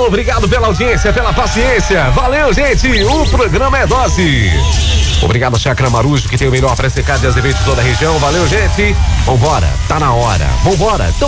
obrigado pela audiência, pela paciência. Valeu, gente. O programa é Dose. Obrigado, Chácara Marujo, que tem o melhor para secar de azeite de toda a região. Valeu, gente. Vambora, tá na hora. Vambora.